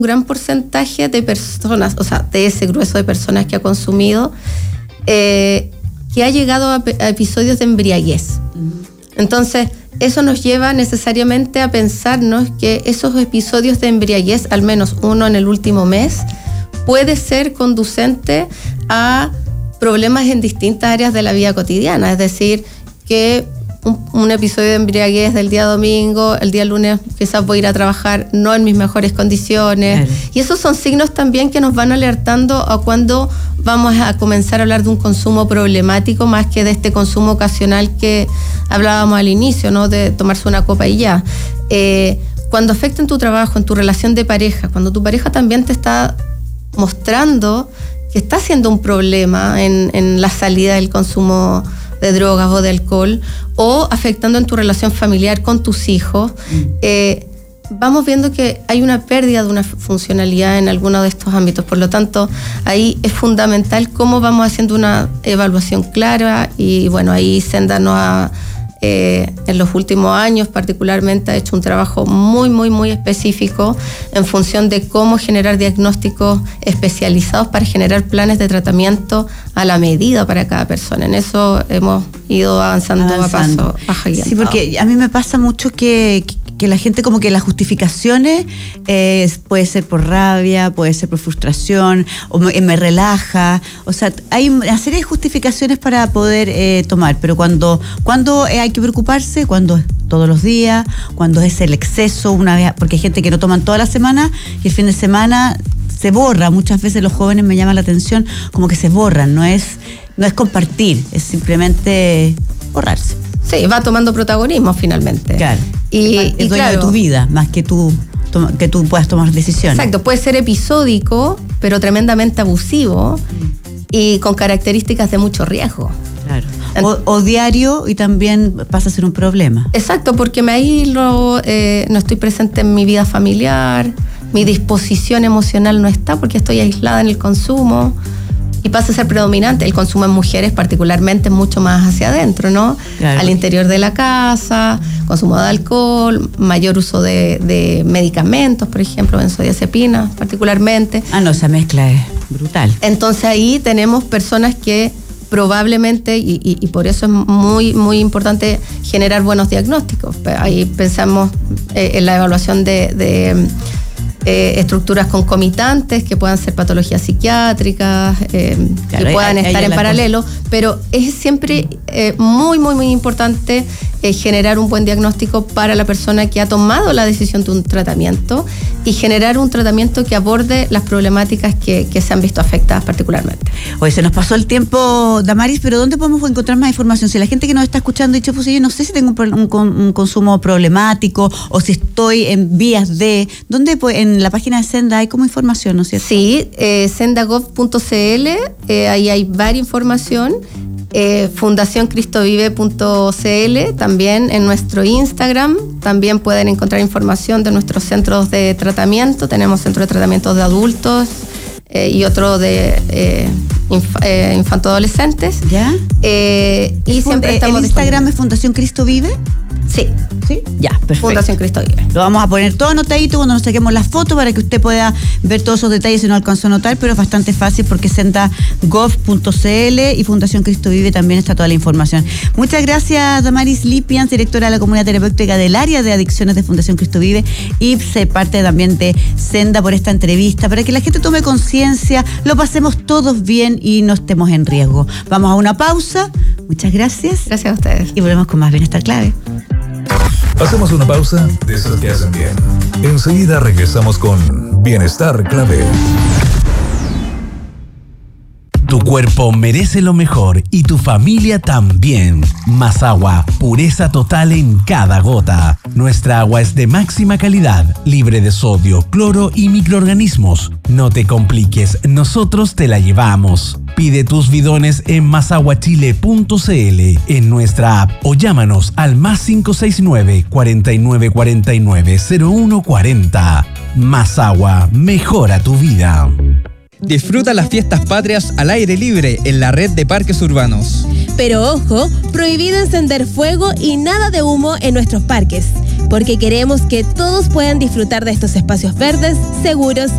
gran porcentaje de personas, o sea, de ese grueso de personas que ha consumido, que ha llegado a episodios de embriaguez. Entonces, eso nos lleva necesariamente a pensarnos que esos episodios de embriaguez, al menos uno en el último mes, puede ser conducente a problemas en distintas áreas de la vida cotidiana. Es decir, que un episodio de embriaguez del día domingo, el día lunes quizás voy a ir a trabajar no en mis mejores condiciones. Claro. Y esos son signos también que nos van alertando a cuando vamos a comenzar a hablar de un consumo problemático, más que de este consumo ocasional que hablábamos al inicio, ¿no? De tomarse una copa y ya. Cuando afecta en tu trabajo, en tu relación de pareja, cuando tu pareja también te está mostrando que está siendo un problema en la salida del consumo de drogas o de alcohol, o afectando en tu relación familiar con tus hijos, vamos viendo que hay una pérdida de una funcionalidad en alguno de estos ámbitos. Por lo tanto, ahí es fundamental cómo vamos haciendo una evaluación clara, y bueno, ahí Senda nos ha, en los últimos años particularmente, ha hecho un trabajo muy específico en función de cómo generar diagnósticos especializados para generar planes de tratamiento a la medida para cada persona. En eso hemos ido avanzando. A paso agigantado. Sí, porque a mí me pasa mucho que la gente, como que las justificaciones puede ser por rabia, puede ser por frustración, o me relaja. O sea, hay una serie de justificaciones para poder tomar, pero cuando hay que preocuparse, cuando es todos los días, cuando es el exceso, una vez, porque hay gente que no toman toda la semana y el fin de semana se borra. Muchas veces los jóvenes, me llaman la atención, como que se borran. No es compartir, es simplemente borrarse. Sí, va tomando protagonismo finalmente. Claro. Y dueño claro, de tu vida, más que tú puedas tomar decisiones. Exacto, puede ser episódico, pero tremendamente abusivo y con características de mucho riesgo. Claro. O diario, y también pasa a ser un problema. Exacto, porque me aíslo, no estoy presente en mi vida familiar, mi disposición emocional no está porque estoy aislada en el consumo. Y pasa a ser predominante. El consumo en mujeres particularmente mucho más hacia adentro, ¿no? Claro. Al interior de la casa, consumo de alcohol, mayor uso de medicamentos, por ejemplo, benzodiazepinas particularmente. No, esa mezcla es brutal. Entonces ahí tenemos personas que probablemente, y por eso es muy importante generar buenos diagnósticos. Ahí pensamos en la evaluación de estructuras concomitantes que puedan ser patologías psiquiátricas, claro, que puedan estar en paralelo, pero es siempre muy importante generar un buen diagnóstico para la persona que ha tomado la decisión de un tratamiento, y generar un tratamiento que aborde las problemáticas que se han visto afectadas particularmente. Oye, se nos pasó el tiempo, Damaris, pero ¿dónde podemos encontrar más información? Si la gente que nos está escuchando dice, pues yo no sé si tengo un consumo problemático o si estoy en vías de... ¿Dónde? Pues en la página de Senda hay como información, ¿no es cierto? Sí, sendagov.cl, ahí hay varias información. fundacioncristovive.cl, también en nuestro Instagram también pueden encontrar información de nuestros centros de tratamiento. Tenemos centro de tratamiento de adultos y otro de infanto-adolescentes. ¿Ya? Y siempre estamos ¿El Instagram es Fundación Cristo Vive? Sí. ¿Sí? Ya, perfecto. Fundación Cristo Vive. Lo vamos a poner todo anotadito cuando nos saquemos la foto para que usted pueda ver todos esos detalles si no alcanzó a notar, pero es bastante fácil porque sendagov.cl y Fundación Cristo Vive también está toda la información. Muchas gracias, Damaris Lipians, directora de la Comunidad Terapéutica del Área de Adicciones de Fundación Cristo Vive, y parte también de Senda, por esta entrevista, para que la gente tome conciencia, lo pasemos todos bien y no estemos en riesgo. Vamos a una pausa. Muchas gracias. Gracias a ustedes. Y volvemos con más Bienestar Clave. Hacemos una pausa de esas que hacen bien. Enseguida regresamos con Bienestar Clave. Tu cuerpo merece lo mejor y tu familia también. Más agua, pureza total en cada gota. Nuestra agua es de máxima calidad, libre de sodio, cloro y microorganismos. No te compliques, nosotros te la llevamos. Pide tus bidones en masaguachile.cl, en nuestra app, o llámanos al +569 4949 0140. Más agua, mejora tu vida. Disfruta las fiestas patrias al aire libre en la red de parques urbanos. Pero ojo, prohibido encender fuego y nada de humo en nuestros parques. porque queremos que todos puedan disfrutar de estos espacios verdes, seguros